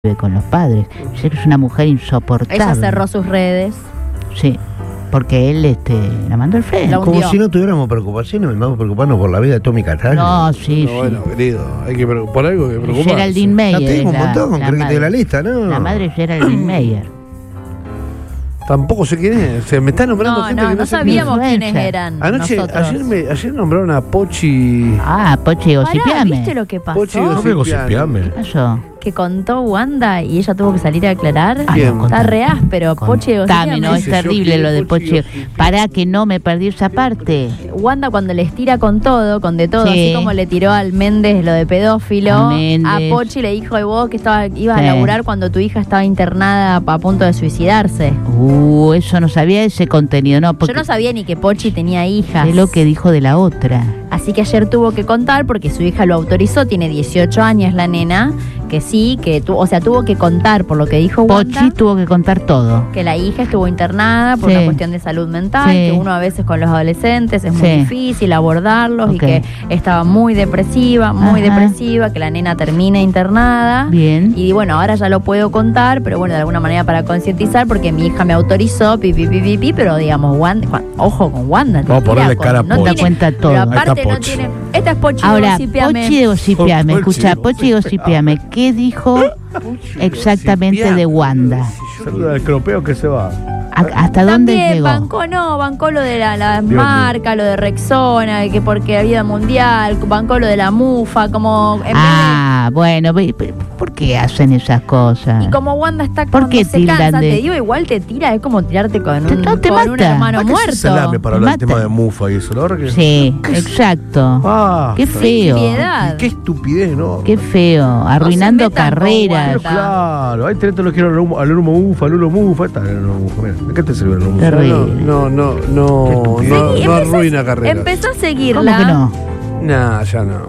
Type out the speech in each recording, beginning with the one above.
con los padres. Sé que es una mujer insoportable. Ella cerró sus redes. Sí, porque él la mandó al frente. Como si no tuviéramos preocupaciones, vamos a preocuparnos por la vida de Tommy Cataldo. No, sí, sí. Bueno, querido, hay que por algo que preocuparse. Geraldine Meyer. Ya tengo un montón, ¿crees que te la lista, no? La madre de Geraldine Meyer. Tampoco sé quién es. Se me está nombrando gente que no sé sabíamos quién es. quiénes eran. Anoche, ayer nombraron a Pochi. Ah, Pochi Gosipiame. ¿Viste lo que pasó? Pochi No me Gosipiame. ¿Qué pasó? Que contó Wanda y ella tuvo que salir a aclarar. ¿Quién? Está re áspero. Pochi Contame, no, es Sí, yo terrible quiero lo de Pochi Pochi. Gosipiame. Pará que no me perdí esa parte. Wanda cuando les tira con todo, con de todo, Sí. así como le tiró al Méndez lo de pedófilo, A Méndez. a Pochi le dijo, y vos que ibas a Sí. laburar cuando tu hija estaba internada a punto de suicidarse. Eso no sabía ese contenido, no, porque Yo no sabía ni que Pochi tenía hijas. es lo que dijo de la otra. Así que ayer tuvo que contar, porque su hija lo autorizó, tiene 18 años la nena, que sí, que tuvo que contar por lo que dijo Wanda, Pochi tuvo que contar todo. que la hija estuvo internada por Sí. una cuestión de salud mental, Sí. que uno a veces con los adolescentes es muy Sí. difícil abordarlos y Ok. que estaba muy depresiva, que la nena termina internada. Bien. Y bueno, ahora ya lo puedo contar, pero bueno, de alguna manera para concientizar, porque mi hija me autorizó, pero digamos, Wanda, ojo con Wanda. Vamos a ponerle cara a no Pochi. tiene, Cuenta todo. pero Ahí aparte está no Pochi. tiene. Esta es Pochi Ahora, Gosipiame. Pochi de Gosipiame, Pochi escucha, de Pochi de Gosipiame, ¿qué dijo exactamente de Wanda? Saluda al cropeo que se va. ¿Hasta dónde También llegó? bancó lo de la Dios marca, lo de Rexona, que porque había mundial, bancó lo de la mufa, como en Bueno, ¿por qué hacen esas cosas? y como Wanda está ¿Por cuando qué se tildan cansa, de- te digo, igual te tira, es como tirarte con un, No te con un mata. hermano ¿Para qué muerto. se salame para Te hablar del mata. tema de Mufa y eso? La verdad que... Sí, exacto. Ah, Qué feo. Piedad. qué estupidez, ¿no? Qué feo, arruinando metan con carreras. Pero Wanda. claro, ahí te lo quiero al Humo Mufa, al Humo Mufa. Está el Humo Mufa, mira. ¿De qué te sirve el Humo Mufa? Terrible. No arruina carrera. Empezó a ¿Cómo seguirla. que no? Nah, ya no.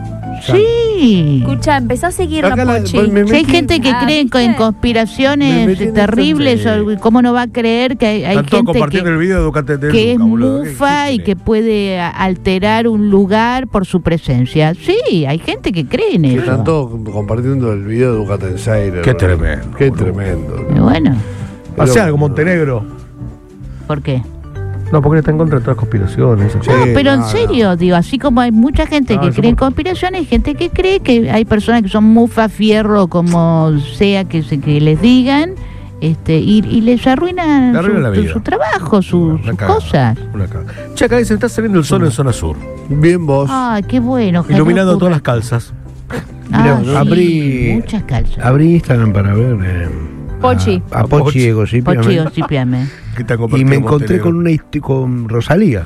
Sí. Escucha, empezó a seguirla Acá Pochi. Si hay gente que cree en ¿viste? Me conspiraciones metí en terribles, esto, ¿cómo no va a creer que hay Están todos gente compartiendo el video de Ducate de que es Luca, boludo. mufa ¿Qué y que puede alterar un lugar por su presencia? Sí, hay gente que cree en Que eso. están todos compartiendo el video de Ducatenseire. Qué tremendo. Qué tremendo. Y bueno, Hace algo, Montenegro. ¿por qué? No, porque está en contra de todas las conspiraciones. No, pero en serio, digo, así como hay mucha gente No, que eso cree en por- conspiraciones, hay gente que cree que hay personas que son mufa, fierro, como sea que les digan, y les arruinan Le arruina la vida. su trabajo, sus cagada, cosas. Una cagada. Che, acá dice, está saliendo el sol en zona sur. Bien vos. Ay, qué bueno. ojalá Iluminando ocurra. todas las calzas. Ah, Mirá, sí, muchas calzas. Abrí Instagram para ver Pochi. a Pochi de Gosipiame. Pochi Gosipiame. ¿Qué te han Y compartido me encontré Montenegro? con Rosalía.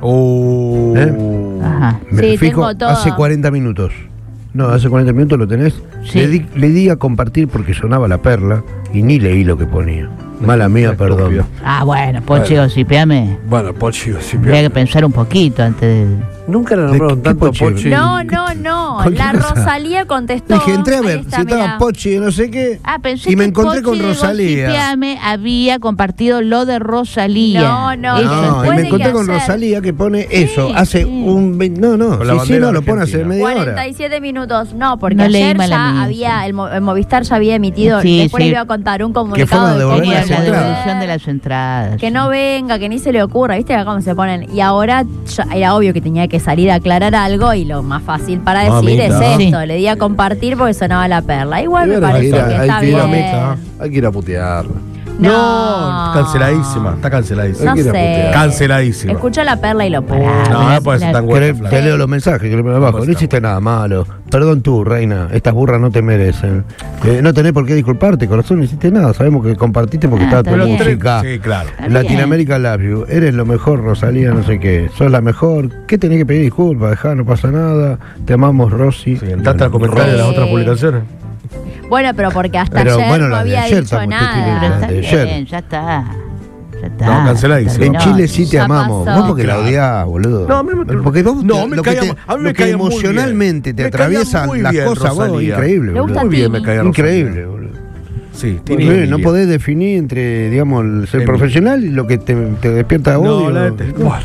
Ajá. Me Sí, fijo, tengo todo. hace 40 minutos. No, hace 40 minutos lo tenés. Sí. Le di a compartir porque sonaba la perla y ni leí lo que ponía. Mala mía, perdón. Ah, bueno, Pochi Gosipiame. Bueno, Pochi Habría Gosipiame. que pensar un poquito antes de... Nunca le ¿De nombraron qué tanto a Pochi? Pochi. No. ¿Con La qué cosa? Rosalía contestó. Dije, entré a Ahí ver está, si estaba mirá. Pochi, no sé qué. Pensé y me que encontré Pochi con de Rosalía. Gosipiame había compartido lo de Rosalía. No, Eso No, y puede me encontré que con hacer. Rosalía que pone eso. Sí, Hace sí. un. No, Con la sí, bandera no, lo pone hace argentina. media hora. 47 minutos. No, porque No leí ayer mal la ya mía, había, sí. el Movistar ya había emitido, Sí, después sí. les voy a contar un Que comunicado fueron a de devolver cómo Tenía las la entradas. devolución de las entradas. que no venga, que ni se le ocurra, ¿viste? Acá cómo se ponen. Y ahora ya era obvio que tenía que salir a aclarar algo y lo más fácil para decir Mamita. es esto. Sí. Le di a compartir porque sonaba la perla. Igual me Hay parece que ir a- que hay está que ir a bien. Meca. Hay que ir a putear. No. Canceladísima. Está canceladísima. No Hay que ir a sé. putear. Canceladísima. Escuchó la perla y lo pará. No, no puede ser tan ¿Querés- buena. Te leo los mensajes que le ponen abajo. ¿Cómo No está? hiciste nada malo. Perdón tú, reina. Estas burras no te merecen. No tenés por qué disculparte, corazón. No hiciste nada. Sabemos que compartiste porque estaba está tu bien. música. Sí, claro. Está bien. Latinoamérica Love You. Eres lo mejor, Rosalía, no sé qué. Sos la mejor. ¿Qué tenés que pedir disculpas? Dejá, no pasa nada. Te amamos, Rosy. Sí, en tantos comentarios de las otras publicaciones. Bueno, pero porque hasta Pero ayer bueno, no la de había ayer dicho estamos nada. Pero testigos. está de bien, ayer. ya está. Ya está. No, canceladísimo. En Terminó. Chile sí te Ya amamos. pasó. Vos porque la odiás, boludo. No, a mí me- porque vos No, me lo que, caía- a mí me lo que caía muy emocionalmente bien. te Me caía atraviesan muy las bien, cosas, vos, Rosalía. increíble. Le gusta boludo. Muy bien me Tini. caía Increíble, boludo. Sí, No, tiene no envidia. podés definir entre, digamos, el ser Envidia. profesional y lo que te despierta No, odio. la de-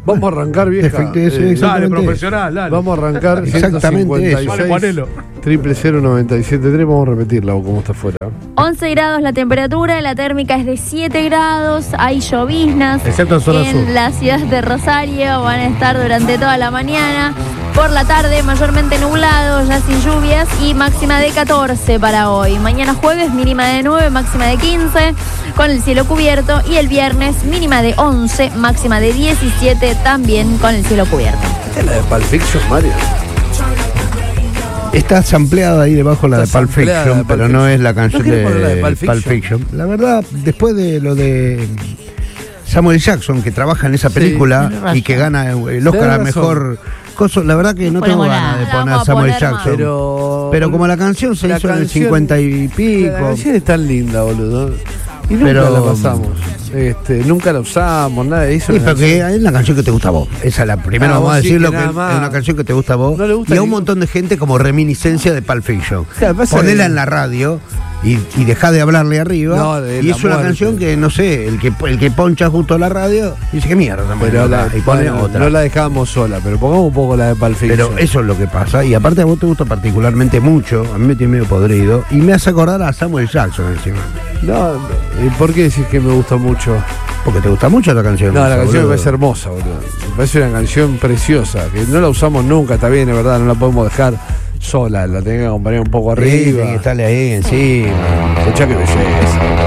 Vamos a arrancar, vieja. Dale, Dale, profesional, dale. Vamos a arrancar. Exactamente eso. Vale, Juanelo. 000973. Vamos a repetirla o como está afuera. 11 grados la temperatura, la térmica es de 7 grados, hay lloviznas Excepto en zona sur. la ciudad de Rosario, van a estar durante toda la mañana. Por la tarde mayormente nublado, ya sin lluvias y máxima de 14 para hoy. Mañana jueves mínima de 9, máxima de 15, con el cielo cubierto. Y el viernes mínima de 11, máxima de 17, también con el cielo cubierto. ¿Esta es la de Pulp Fiction, Mario? Está sampleada ahí debajo la de Está Pulp sampleada Fiction, la de Pulp pero no Fiction. es la canción ¿No querés poner la de Pulp Pulp Fiction. La verdad, después de lo de Samuel Jackson, que trabaja en esa película tiene razón. y que gana el Oscar Tenés a razón. mejor coso, la verdad que no tengo Ponemos ganas de nada. poner La vamos a Samuel poner más. Jackson. Pero Pero como la canción se la hizo en el canción- 50 y La pico. canción es tan linda, boludo. Y nunca Pero- la pasamos. Nunca la usamos, nada de eso. Sí, porque es la canción que te gusta a vos. Esa es la primera, Ah, vamos a vos sí decirlo, que que nada es más. una canción que te gusta a vos. No le gusta y a un ningún- montón de gente como reminiscencia de Pulp Fiction. Claro, pasa Ponela que- en la radio y dejá de hablarle arriba. No, de y la es una muerte. canción que, no sé, el que poncha justo a la radio dice que mierda. Pero y pone bueno, otra. no la dejamos sola, pero pongamos un poco la de Pulp Fiction. Pero eso es lo que pasa. Y aparte a vos te gusta particularmente mucho. A mí me tiene medio podrido. Y me hace acordar a Samuel Jackson encima. No, ¿y por qué decís que me gusta mucho? Porque te gusta mucho la canción. No, la canción me boludo. parece hermosa, boludo. Me parece una canción preciosa, que no la usamos nunca, está bien, es verdad, no la podemos dejar sola, la tengo que acompañar un poco Sí, arriba. tiene que estarle ahí encima. Escuchá que belleza.